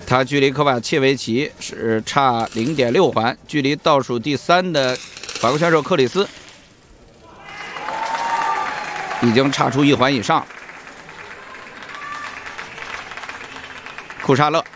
他距离科瓦切维奇是差0.6环，距离倒数第3的法国选手克里斯已经差出1环以上。库沙勒